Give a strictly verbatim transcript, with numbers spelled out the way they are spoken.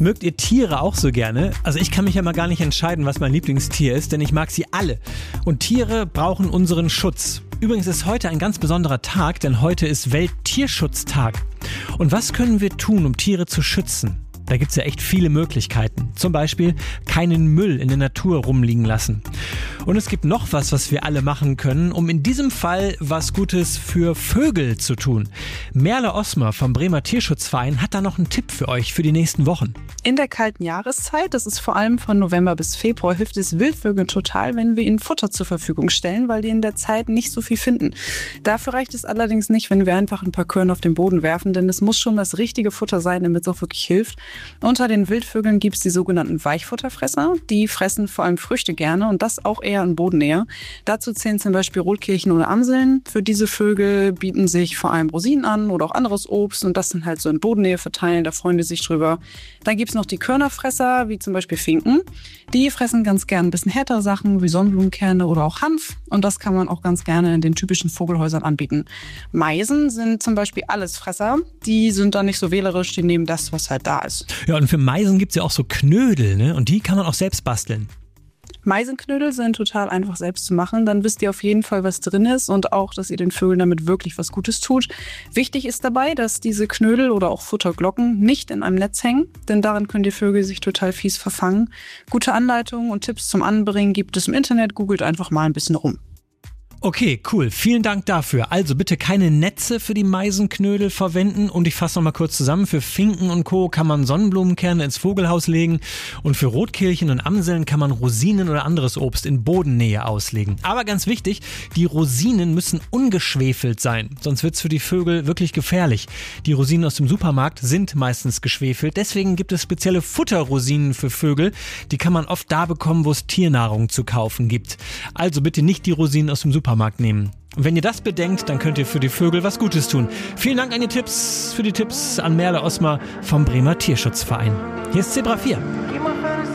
Mögt ihr Tiere auch so gerne? Also ich kann mich ja mal gar nicht entscheiden, was mein Lieblingstier ist, denn ich mag sie alle. Und Tiere brauchen unseren Schutz. Übrigens ist heute ein ganz besonderer Tag, denn heute ist Welttierschutztag. Und was können wir tun, um Tiere zu schützen? Da gibt's ja echt viele Möglichkeiten. Zum Beispiel keinen Müll in der Natur rumliegen lassen. Und es gibt noch was, was wir alle machen können, um in diesem Fall was Gutes für Vögel zu tun. Merle Osmer vom Bremer Tierschutzverein hat da noch einen Tipp für euch für die nächsten Wochen. In der kalten Jahreszeit, das ist vor allem von November bis Februar, hilft es Wildvögeln total, wenn wir ihnen Futter zur Verfügung stellen, weil die in der Zeit nicht so viel finden. Dafür reicht es allerdings nicht, wenn wir einfach ein paar Körner auf den Boden werfen, denn es muss schon das richtige Futter sein, damit es auch wirklich hilft. Unter den Wildvögeln gibt es die sogenannten Weichfutterfresser. Die fressen vor allem Früchte gerne und das auch eher in Bodennähe. Dazu zählen zum Beispiel Rotkehlchen oder Amseln. Für diese Vögel bieten sich vor allem Rosinen an oder auch anderes Obst und das dann halt so in Bodennähe verteilen, da freuen die sich drüber. Dann gibt es noch die Körnerfresser, wie zum Beispiel Finken. Die fressen ganz gern ein bisschen härtere Sachen wie Sonnenblumenkerne oder auch Hanf und das kann man auch ganz gerne in den typischen Vogelhäusern anbieten. Meisen sind zum Beispiel Allesfresser. Die sind dann nicht so wählerisch, die nehmen das, was halt da ist. Ja, und für Meisen gibt's ja auch so Knödel, ne? Und die kann man auch selbst basteln. Meisenknödel sind total einfach selbst zu machen. Dann wisst ihr auf jeden Fall, was drin ist und auch, dass ihr den Vögeln damit wirklich was Gutes tut. Wichtig ist dabei, dass diese Knödel oder auch Futterglocken nicht in einem Netz hängen, denn darin können die Vögel sich total fies verfangen. Gute Anleitungen und Tipps zum Anbringen gibt es im Internet. Googelt einfach mal ein bisschen rum. Okay, cool. Vielen Dank dafür. Also bitte keine Netze für die Meisenknödel verwenden und ich fasse noch mal kurz zusammen. Für Finken und Co. kann man Sonnenblumenkerne ins Vogelhaus legen und für Rotkehlchen und Amseln kann man Rosinen oder anderes Obst in Bodennähe auslegen. Aber ganz wichtig, die Rosinen müssen ungeschwefelt sein, sonst wird's für die Vögel wirklich gefährlich. Die Rosinen aus dem Supermarkt sind meistens geschwefelt, deswegen gibt es spezielle Futterrosinen für Vögel. Die kann man oft da bekommen, wo es Tiernahrung zu kaufen gibt. Also bitte nicht die Rosinen aus dem Supermarkt nehmen. Und wenn ihr das bedenkt, dann könnt ihr für die Vögel was Gutes tun. Vielen Dank an die Tipps, für die Tipps an Merle Osmer vom Bremer Tierschutzverein. Hier ist Zebra vier.